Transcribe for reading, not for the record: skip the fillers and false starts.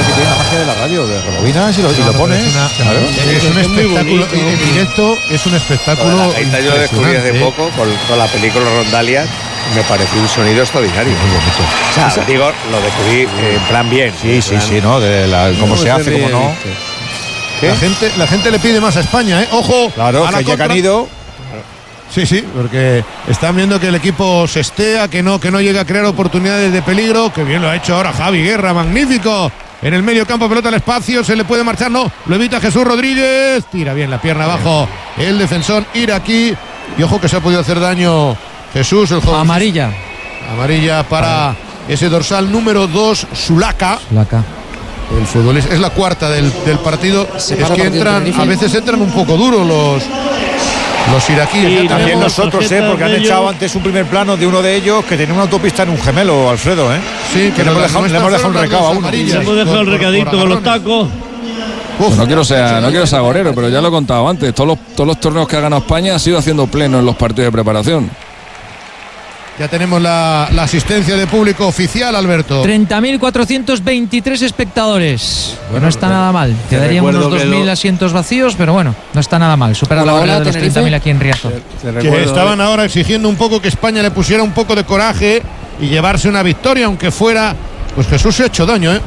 que tiene la magia de la radio, de rebobinas y lo pones. Es un espectáculo en directo, es un espectáculo. La gaita yo lo descubrí hace poco con la película Rondalia. Me pareció un sonido extraordinario. Muy bonito. O sea, digo, lo descubrí en plan bien. Sí, ¿no? De cómo se hace, cómo no. La gente le pide más a España, ¿eh? Ojo. Claro, a la que ya que han ido. Sí, porque están viendo que el equipo se estea, que no llega a crear oportunidades de peligro. Que bien lo ha hecho ahora Javi Guerra, magnífico. En el medio campo, pelota al espacio, se le puede marchar, no, lo evita Jesús Rodríguez. Tira bien la pierna abajo el defensor iraquí. Y ojo que se ha podido hacer daño Jesús, el joven. Amarilla para ese dorsal número 2, Sulaka. El futbolista es la cuarta del partido. Es que a veces entran un poco duros los iraquíes. Y también nosotros, porque han echado antes un primer plano de uno de ellos que tenía una autopista en un gemelo, Alfredo, Sí, que le hemos dejado un recado a uno. Le hemos dejado el recadito con los tacos. No quiero ser agorero, pero ya lo he contado antes. Todos los torneos que ha ganado España ha sido haciendo pleno en los partidos de preparación. Ya tenemos la asistencia de público oficial, Alberto. 30.423 espectadores. No está nada mal. Quedarían unos 2.000 asientos vacíos, pero bueno, no está nada mal. Supera la barrera de los 30.000 aquí en Riazor. Que estaban ahora exigiendo un poco que España le pusiera un poco de coraje y llevarse una victoria, aunque fuera. Pues Jesús se ha hecho daño,